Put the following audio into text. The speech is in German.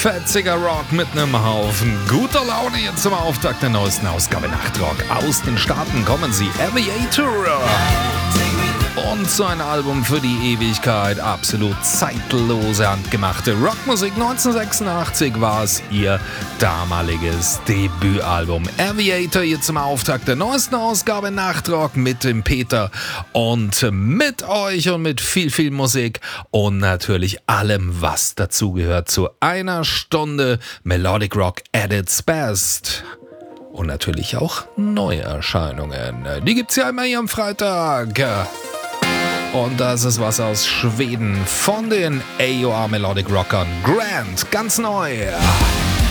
Fetziger Rock mit einem Haufen guter Laune hier zum Auftakt der neuesten Ausgabe Nachtrock. Aus den Staaten kommen sie, Aviator. Und so ein Album für die Ewigkeit, absolut zeitlose, handgemachte Rockmusik. 1986 war es ihr damaliges Debütalbum. Aviator hier zum Auftakt der neuesten Ausgabe Nachtrock mit dem Peter und mit euch und mit viel Musik und natürlich allem, was dazugehört zu einer Stunde Melodic Rock at its best. Und natürlich auch Neuerscheinungen. Die gibt's ja immer hier am Freitag. Und das ist was aus Schweden von den AOR Melodic Rockern. Grant, ganz neu.